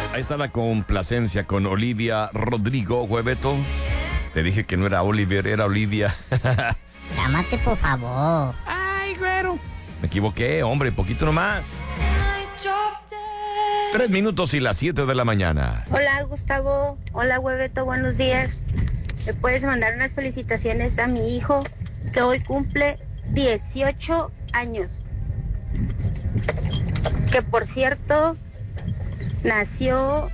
Ahí está la complacencia con Olivia Rodrigo, Hueveto. Te dije que no era Oliver, era Olivia. Llámate, por favor. Ay, güero. Me equivoqué, hombre, poquito nomás. 3 minutos y las 7 de la mañana. Hola, Gustavo. Hola, Hueveto, buenos días. ¿Me puedes mandar unas felicitaciones a mi hijo que hoy cumple 18 años? Que por cierto, nació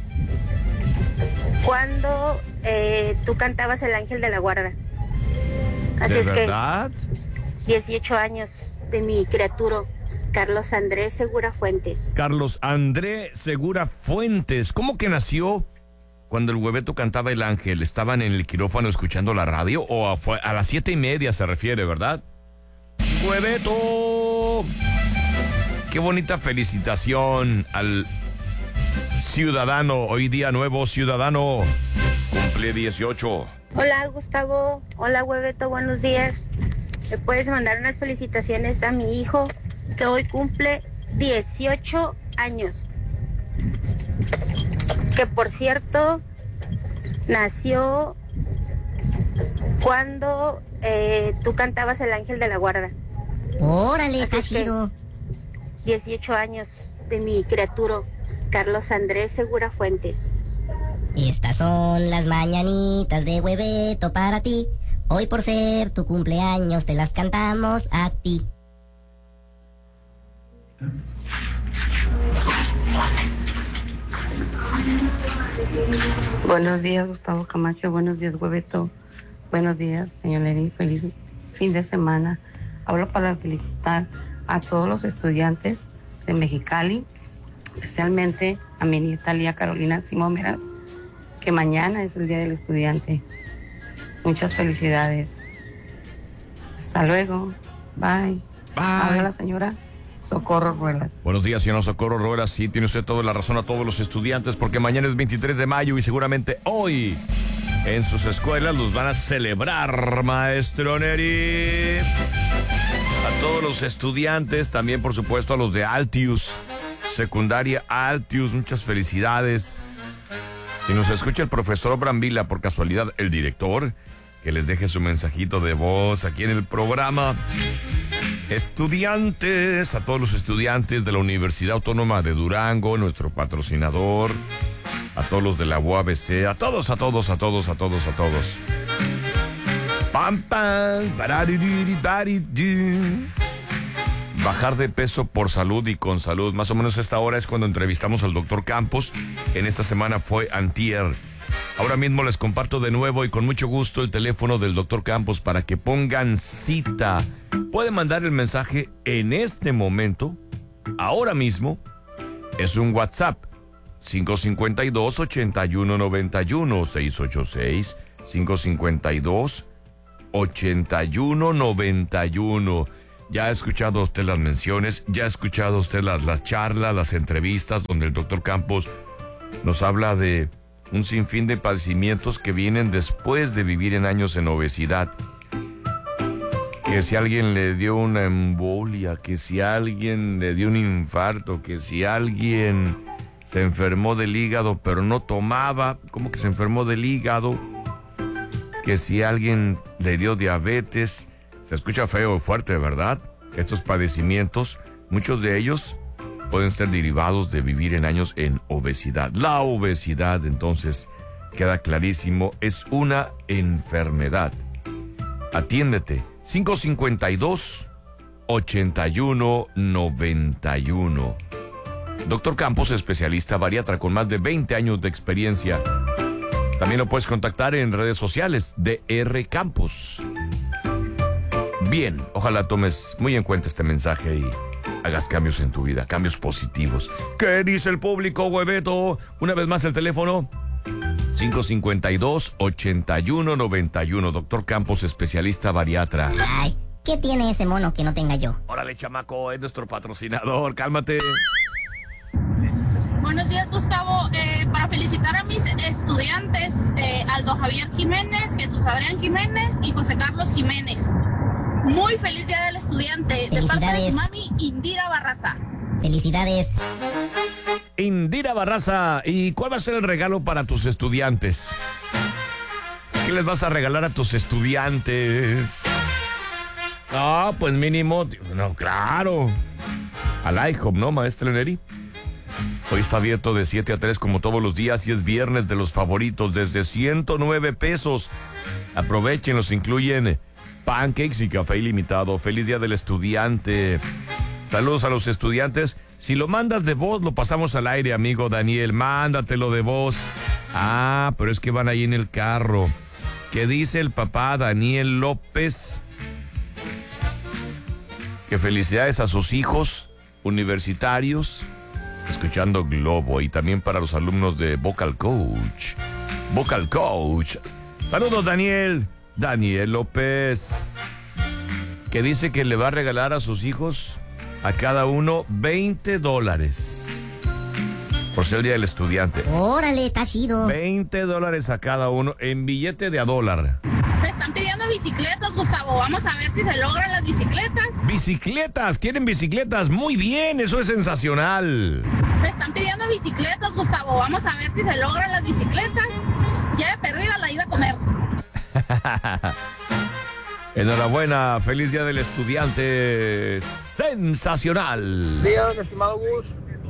cuando tú cantabas El Ángel de la Guarda. Así ¿De es verdad? que 18 años de mi criatura, Carlos Andrés Segura Fuentes. Carlos Andrés Segura Fuentes. ¿Cómo que nació cuando el Hueveto cantaba El Ángel? ¿Estaban en el quirófano escuchando la radio? ¿O a las 7:30 se refiere, verdad? ¡Hueveto! Qué bonita felicitación al ciudadano, hoy día nuevo ciudadano. Cumple 18. Hola, Gustavo. Hola, Hueveto, buenos días. ¿Me puedes mandar unas felicitaciones a mi hijo que hoy cumple 18 años? Que por cierto, nació cuando tú cantabas El Ángel de la Guarda. Órale, Así está es que chido. 18 años de mi criatura, Carlos Andrés Segura Fuentes. Estas son las mañanitas de Hueveto para ti. Hoy por ser tu cumpleaños te las cantamos a ti. Buenos días, Gustavo Camacho. Buenos días, Hueveto. Buenos días, señor Lenín. Feliz fin de semana. Hablo para felicitar a todos los estudiantes de Mexicali, especialmente a mi nieta Lía Carolina Simómeras, que mañana es el Día del Estudiante. Muchas felicidades. Hasta luego. Bye. Habla la señora Socorro Ruelas. Buenos días, señor Socorro Ruelas. Sí, tiene usted toda la razón a todos los estudiantes, porque mañana es 23 de mayo y seguramente hoy en sus escuelas los van a celebrar, maestro Neri. A todos los estudiantes, también por supuesto a los de Altius, secundaria Altius, muchas felicidades. Si nos escucha el profesor Brambila, por casualidad, el director, que les deje su mensajito de voz aquí en el programa. Estudiantes, a todos los estudiantes de la Universidad Autónoma de Durango, nuestro patrocinador, a todos los de la UABC, a todos. Pam, pam, barariri, baridi. Bajar de peso por salud y con salud. Más o menos esta hora es cuando entrevistamos al doctor Campos. En esta semana fue antier. Ahora mismo les comparto de nuevo y con mucho gusto el teléfono del doctor Campos para que pongan cita. Pueden mandar el mensaje en este momento, ahora mismo. Es un WhatsApp. 552-8191, 686-552-8191. Ya ha escuchado usted las menciones, ya ha escuchado usted las charlas, las entrevistas donde el doctor Campos nos habla de un sinfín de padecimientos que vienen después de vivir en años en obesidad. Que si alguien le dio una embolia, que si alguien le dio un infarto, que si alguien se enfermó del hígado pero no tomaba, ¿cómo que se enfermó del hígado? Que si alguien le dio diabetes. Se escucha feo, fuerte, ¿verdad? Estos padecimientos, muchos de ellos pueden ser derivados de vivir en años en obesidad. La obesidad, entonces, queda clarísimo, es una enfermedad. Atiéndete. 552-8191. Doctor Campos, especialista bariatra con más de 20 años de experiencia. También lo puedes contactar en redes sociales, DR Campos. Bien, ojalá tomes muy en cuenta este mensaje y hagas cambios en tu vida, cambios positivos. ¿Qué dice el público, Hueveto? Una vez más el teléfono. 552-8191. Doctor Campos, especialista bariatra. Ay, ¿qué tiene ese mono que no tenga yo? Órale, chamaco, es nuestro patrocinador, cálmate. Buenos días, Gustavo. Para felicitar a mis estudiantes, Aldo Javier Jiménez, Jesús Adrián Jiménez y José Carlos Jiménez. Muy feliz Día del Estudiante, de parte de su mami, Indira Barraza. Felicidades. Indira Barraza, ¿y cuál va a ser el regalo para tus estudiantes? ¿Qué les vas a regalar a tus estudiantes? No, pues mínimo, no, claro. Al IHOP, ¿no, maestra Neri? Hoy está abierto de 7 a 3 como todos los días y es viernes de los favoritos desde 109 pesos. Aprovechen, los incluyen pancakes y café ilimitado. Feliz día del estudiante. Saludos a los estudiantes. Si lo mandas de voz, lo pasamos al aire, amigo Daniel. Mándatelo de voz. Ah, pero es que van ahí en el carro. ¿Qué dice el papá Daniel López? Que felicidades a sus hijos universitarios, escuchando Globo, y también para los alumnos de Vocal Coach. Vocal Coach. Saludos, Daniel. Daniel López, que dice que le va a regalar a sus hijos, a cada uno, $20. Por ser el día del estudiante. Órale, está chido. $20 a cada uno en billete de $1. Me están pidiendo bicicletas, Gustavo. Vamos a ver si se logran las bicicletas. Bicicletas, ¿quieren bicicletas? Muy bien, eso es sensacional. Me están pidiendo bicicletas, Gustavo. Vamos a ver si se logran las bicicletas. Ya he perdido la ida a comer. Enhorabuena, feliz día del estudiante. Sensacional. Buenos días, mi estimado Gus.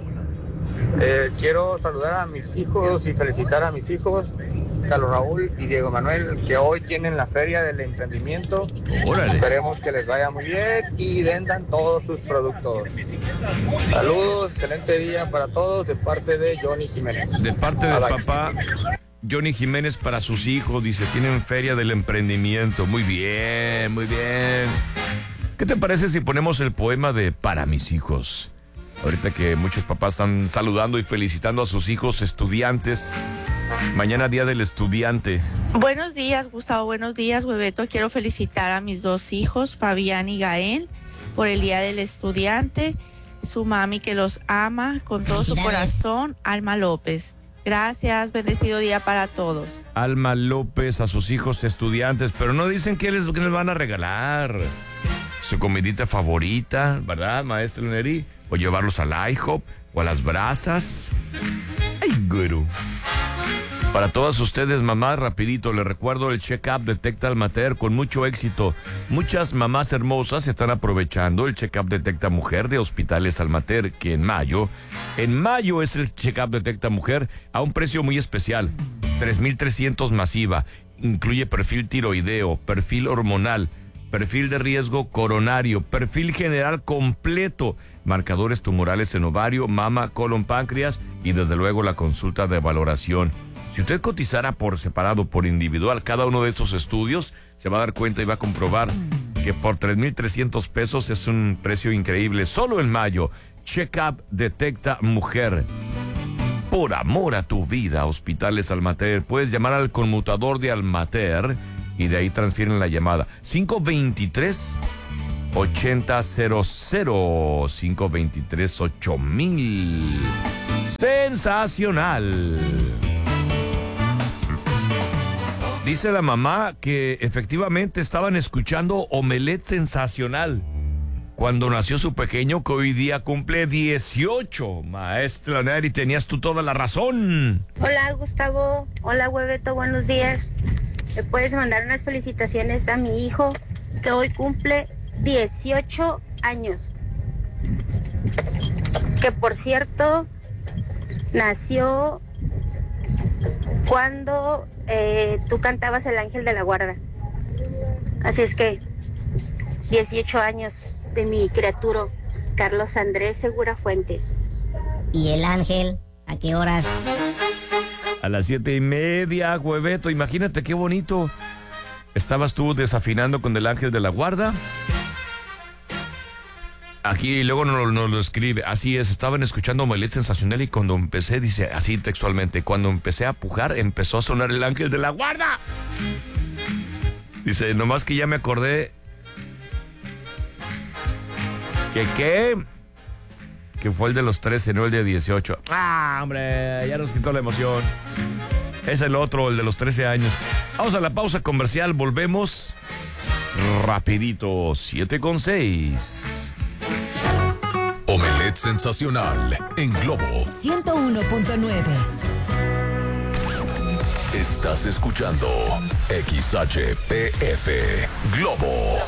Quiero saludar a mis hijos y felicitar a mis hijos, Carlos Raúl y Diego Manuel, que hoy tienen la feria del emprendimiento. Órale. Esperemos que les vaya muy bien y vendan todos sus productos. Saludos, excelente día para todos de parte de Johnny Jiménez. De parte del Bye, bye. papá Johnny Jiménez para sus hijos, dice, tienen feria del emprendimiento. Muy bien, muy bien. ¿Qué te parece si ponemos el poema de Para mis hijos? Ahorita que muchos papás están saludando y felicitando a sus hijos estudiantes. Mañana día del estudiante. Buenos días, Gustavo. Buenos días, Hueveto. Quiero felicitar a mis dos hijos, Fabián y Gael, por el día del estudiante. Su mami que los ama con todo su corazón, Alma López. Gracias, bendecido día para todos. Alma López a sus hijos estudiantes, pero no dicen qué les van a regalar. Su comidita favorita, ¿verdad, maestra Neri? O llevarlos al IHOP o a las brasas. ¡Ay, guru! Para todas ustedes, mamás, rapidito, les recuerdo el check-up Detecta Almater con mucho éxito. Muchas mamás hermosas están aprovechando el check-up Detecta Mujer de Hospitales Almater, que en mayo es el check-up Detecta Mujer a un precio muy especial, 3,300 masiva. Incluye perfil tiroideo, perfil hormonal, perfil de riesgo coronario, perfil general completo, marcadores tumorales en ovario, mama, colon, páncreas y desde luego la consulta de valoración. Si usted cotizara por separado, por individual, cada uno de estos estudios, se va a dar cuenta y va a comprobar que por 3,300 pesos es un precio increíble. Solo en mayo, Check-up Detecta Mujer. Por amor a tu vida, Hospitales Almater. Puedes llamar al conmutador de Almater y de ahí transfieren la llamada. 523-8000, 523-8000. Sensacional. Dice la mamá que efectivamente estaban escuchando Omelette Sensacional cuando nació su pequeño, que hoy día cumple 18. Maestra Neri, tenías tú toda la razón. Hola Gustavo, hola Hueveto, buenos días. ¿Me puedes mandar unas felicitaciones a mi hijo que hoy cumple 18 años? Que por cierto, nació cuando tú cantabas El Ángel de la Guarda. Así es que 18 años de mi criatura, Carlos Andrés Segura Fuentes. ¿Y el ángel? ¿A qué horas? A las 7:30, Hueveto. Imagínate qué bonito. Estabas tú desafinando con El Ángel de la Guarda. Aquí luego nos lo escribe. Así es, estaban escuchando Omelette Sensacional y cuando empecé, dice así textualmente, cuando empecé a pujar, empezó a sonar El Ángel de la Guarda. Dice, nomás que ya me acordé que fue el de los 13, no el de 18. Ah, hombre, ya nos quitó la emoción. Es el otro, el de los 13 años. Vamos a la pausa comercial, volvemos rapidito, 7:06. Omelette Omelet Sensacional en Globo 101.9. Estás escuchando XHPF Globo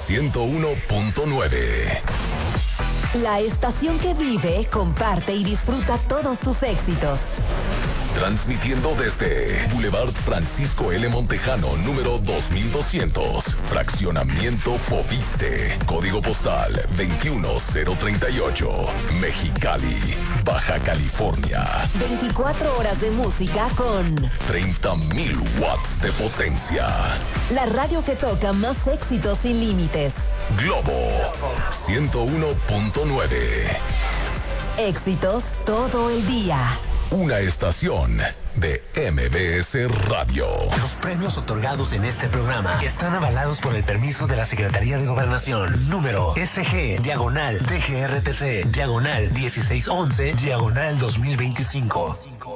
101.9. La estación que vive, comparte y disfruta todos tus éxitos. Transmitiendo desde Boulevard Francisco L. Montejano, número 2200, Fraccionamiento Fobiste, Código Postal 21038, Mexicali, Baja California. 24 horas de música con 30,000 watts de potencia. la radio que toca más éxitos sin límites. Globo 101.9. Éxitos todo el día. Una estación de MBS Radio. Los premios otorgados en este programa están avalados por el permiso de la Secretaría de Gobernación. Número SG/DGRTC/1611/2025.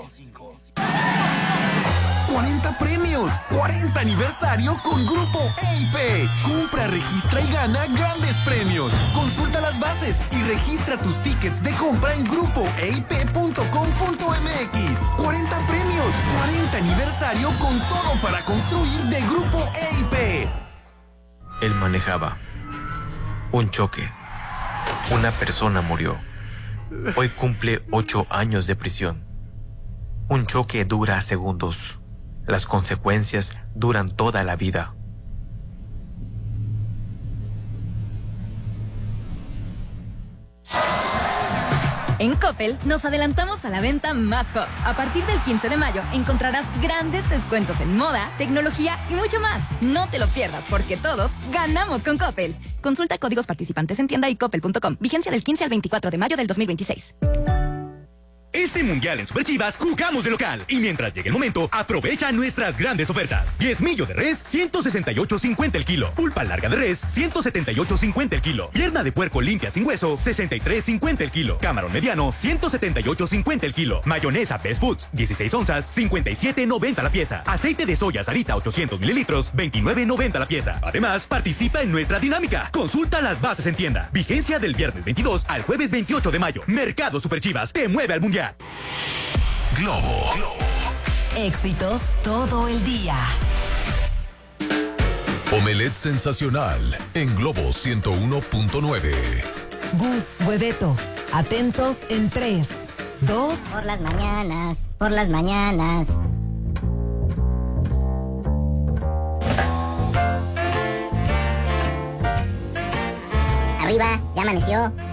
40 premios, 40 aniversario con Grupo EIP. Compra, registra y gana grandes premios. Consulta las bases y registra tus tickets de compra en grupoeip.com.mx. 40 premios, 40 aniversario con todo para construir de Grupo EIP. Él manejaba. Un choque. Una persona murió. Hoy cumple 8 años de prisión. Un choque dura segundos. Las consecuencias duran toda la vida. En Coppel nos adelantamos a la venta más hot. A partir del 15 de mayo encontrarás grandes descuentos en moda, tecnología y mucho más. No te lo pierdas porque todos ganamos con Coppel. Consulta códigos participantes en tienda y coppel.com. Vigencia del 15 al 24 de mayo del 2026. Este mundial en Superchivas jugamos de local y mientras llegue el momento aprovecha nuestras grandes ofertas. Diezmillo de res 168.50 el kilo, pulpa larga de res 178.50 el kilo, pierna de puerco limpia sin hueso 63.50 el kilo, camarón mediano 178.50 el kilo, mayonesa Best Foods 16 onzas 57.90 la pieza, aceite de soya Sarita 800 mililitros 29.90 la pieza. Además participa en nuestra dinámica. Consulta las bases en tienda. Vigencia del viernes 22 al jueves 28 de mayo. Mercado Superchivas te mueve al mundial. Globo. Éxitos todo el día. Omelet Sensacional en Globo 101.9. Gus, Hueveto, atentos en 3, 2. Por las mañanas, por las mañanas. Arriba, ya amaneció.